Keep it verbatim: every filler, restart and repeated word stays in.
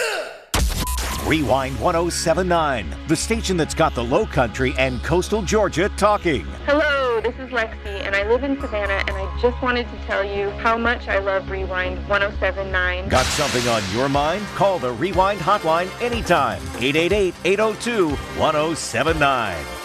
Rewind one oh seven point nine, the station that's got the Low Country and coastal Georgia talking. Hello, this is Lexi, and I live in Savannah, and I just wanted to tell you how much I love Rewind one oh seven point nine. Got something on your mind? Call the Rewind hotline anytime. eight eight eight, eight oh two, one oh seven nine.